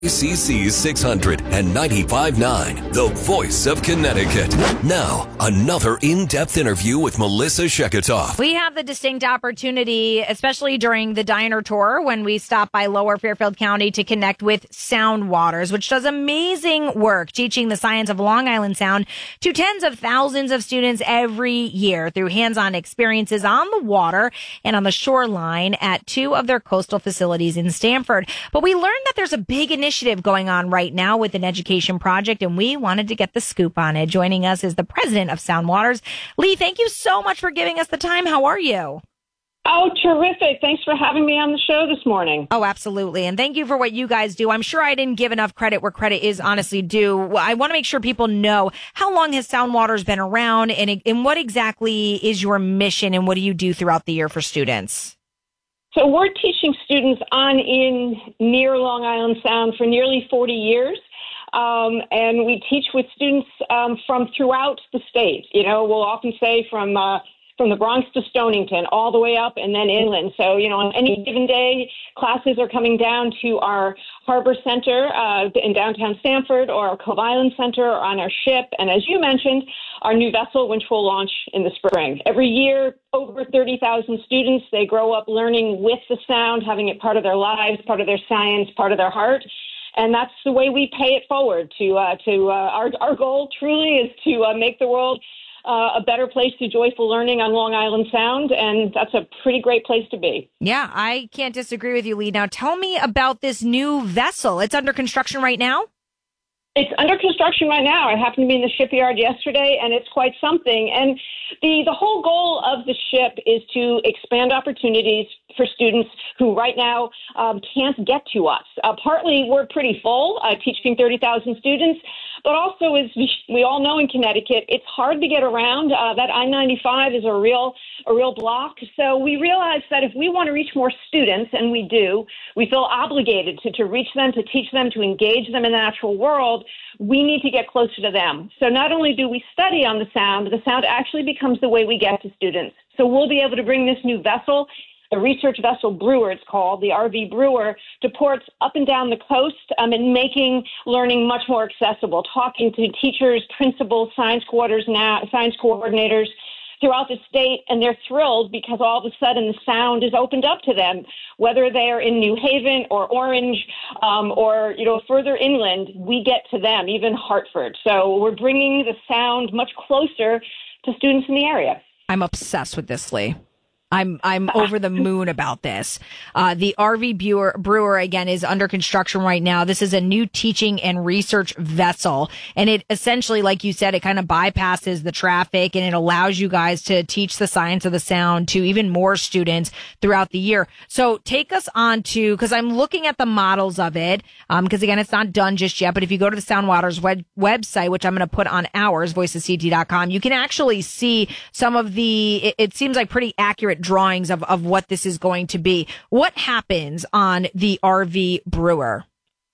ACC 600 and 95.9, the voice of Connecticut. Now, another in-depth interview with Melissa Sheketoff. We have the distinct opportunity, especially during the diner tour, when we stop by Lower Fairfield County to connect with Sound Waters, which does amazing work teaching the science of Long Island Sound to tens of thousands of students every year through hands-on experiences on the water and on the shoreline at two of their coastal facilities in Stamford. But we learned that there's a big initiative going on right now with an education project, and we wanted to get the scoop on it. Joining us is the president of Sound Waters. Lee, thank you so much for giving us the time. How are you? Oh, terrific. Thanks for having me on the show this morning. Oh, absolutely. And thank you for what you guys do. I'm sure I didn't give enough credit where credit is honestly due. I want to make sure people know, how long has Sound Waters been around, and what exactly is your mission, and what do you do throughout the year for students? So we're teaching students on in near Long Island Sound for nearly 40 years. And we teach with students from throughout the state. You know, we'll often say from the Bronx to Stonington, all the way up and then inland. So, you know, on any given day, classes are coming down to our Harbor Center in downtown Stamford, or our Cove Island Center, or on our ship. And as you mentioned, our new vessel, which will launch in the spring. Every year, over 30,000 students, they grow up learning with the sound, having it part of their lives, part of their science, part of their heart. And that's the way we pay it forward. Our goal truly is to make the world a better place through joyful learning on Long Island Sound, and that's a pretty great place to be. Yeah, I can't disagree with you, Lee. Now, tell me about this new vessel. It's under construction right now? It's under construction right now. I happened to be in the shipyard yesterday, and it's quite something. And the whole goal of the ship is to expand opportunities for students who right now can't get to us. Partly, we're pretty full, teaching 30,000 students, but also, as we all know in Connecticut, it's hard to get around. That I-95 is a real block. So we realized that if we want to reach more students, and we do, we feel obligated to reach them, to teach them, to engage them in the natural world, we need to get closer to them. So not only do we study on the sound actually becomes the way we get to students. So we'll be able to bring this new vessel, the research vessel Brewer, it's called, the RV Brewer, to ports up and down the coast, and making learning much more accessible, talking to teachers, principals, science coordinators throughout the state, and they're thrilled because all of a sudden the sound is opened up to them, whether they're in New Haven or Orange or, you know, further inland, we get to them, even Hartford. So we're bringing the sound much closer to students in the area. I'm obsessed with this, Lee. I'm over the moon about this. The RV Brewer, again, is under construction right now. This is a new teaching and research vessel. And it essentially, like you said, it kind of bypasses the traffic, and it allows you guys to teach the science of the sound to even more students throughout the year. So take us on to, because I'm looking at the models of it, because again, it's not done just yet. But if you go to the Sound Waters website, which I'm going to put on ours, voiceofct.com, you can actually see some of it seems like pretty accurate drawings of what this is going to be. What happens on the RV Brewer?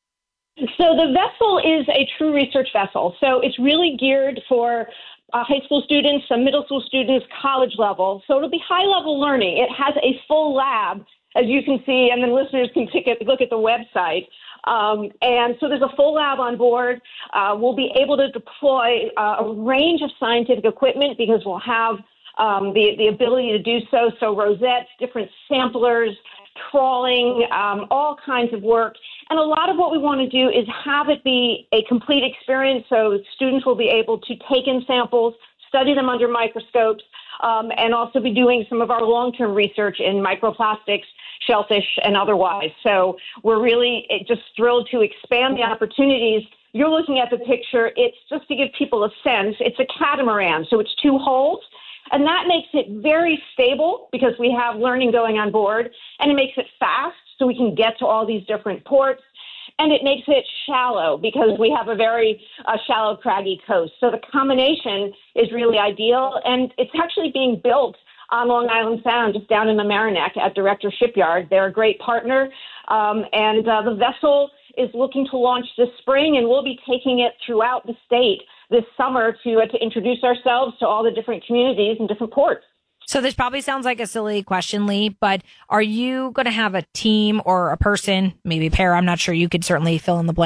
So the vessel is a true research vessel. So it's really geared for high school students, some middle school students, college level. So it'll be high level learning. It has a full lab, as you can see, and then listeners can look at the website. And so there's a full lab on board. We'll be able to deploy a range of scientific equipment because we'll have the ability to do so. So rosettes, different samplers, trawling, all kinds of work. And a lot of what we want to do is have it be a complete experience. So students will be able to take in samples, study them under microscopes, and also be doing some of our long-term research in microplastics, shellfish, and otherwise. So we're really just thrilled to expand the opportunities. You're looking at the picture. It's just to give people a sense. It's a catamaran, so it's two hulls. And that makes it very stable because we have learning going on board, and it makes it fast so we can get to all these different ports. And it makes it shallow because we have a very shallow, craggy coast. So the combination is really ideal, and it's actually being built on Long Island Sound, just down in the Mamaroneck at Director Shipyard. They're a great partner, and the vessel is looking to launch this spring, and we'll be taking it throughout the state this summer to introduce ourselves to all the different communities and different ports. So this probably sounds like a silly question, Lee, but are you going to have a team or a person, maybe a pair? I'm not sure. You could certainly fill in the blank